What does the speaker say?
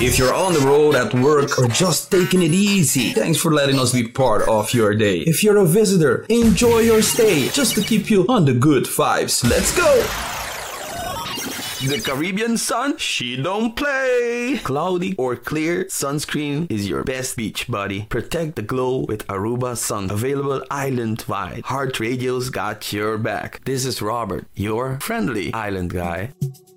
If you're on the road, at work, or just taking it easy, thanks for letting us be part of your day. If you're a visitor, enjoy your stay, just to keep you on the good vibes. Let's go! The Caribbean sun, she don't play. Cloudy or clear, sunscreen is your best beach buddy. Protect the glow with Aruba Sun. Available island-wide. Heart Radio's got your back. This is Robert, your friendly island guy.